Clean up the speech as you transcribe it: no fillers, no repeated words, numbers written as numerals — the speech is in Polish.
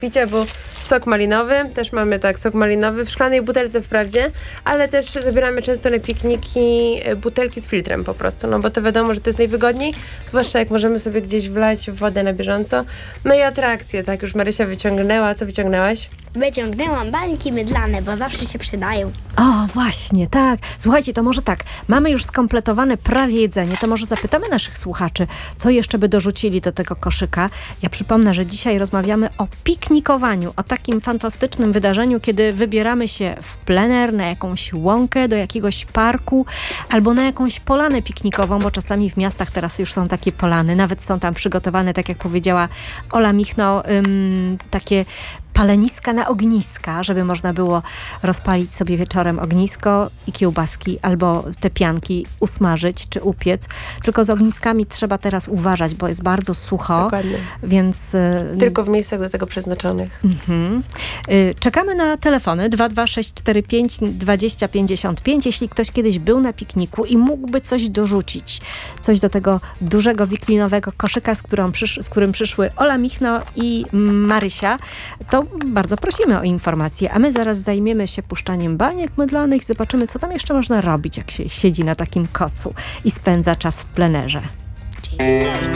picia był sok malinowy, też mamy sok malinowy w szklanej butelce wprawdzie, ale też zabieramy często na pikniki butelki z filtrem po prostu, no bo to wiadomo, że to jest najwygodniej, zwłaszcza jak możemy sobie gdzieś wlać wodę na bieżąco. No i atrakcje, tak, już Marysia wyciągnęła. Co wyciągnęłaś? Wyciągnęłam bańki mydlane, bo zawsze się przydają. O, właśnie, tak. Słuchajcie, to może tak, mamy już skompletowane prawie jedzenie, to może zapytamy naszych słuchaczy, co jeszcze by dorzucili do tego koszyka. Ja przypomnę, że dzisiaj rozmawiamy o piknikowaniu, o takim fantastycznym wydarzeniu, kiedy wybieramy się w plener, na jakąś łąkę, do jakiegoś parku, albo na jakąś polanę piknikową, bo czasami w miastach teraz już są takie polany, nawet są tam przygotowane, tak jak powiedziała Ola Michno, takie paleniska na ogniska, żeby można było rozpalić sobie wieczorem ognisko i kiełbaski albo te pianki usmażyć czy upiec. Tylko z ogniskami trzeba teraz uważać, bo jest bardzo sucho. Dokładnie. Więc Tylko w miejscach do tego przeznaczonych. Czekamy na telefony 22645 2055. Jeśli ktoś kiedyś był na pikniku i mógłby coś dorzucić, coś do tego dużego wiklinowego koszyka, z którym przyszły Ola Michno i Marysia, to bardzo prosimy o informacje, a my zaraz zajmiemy się puszczaniem baniek mydlanych i zobaczymy, co tam jeszcze można robić, jak się siedzi na takim kocu i spędza czas w plenerze.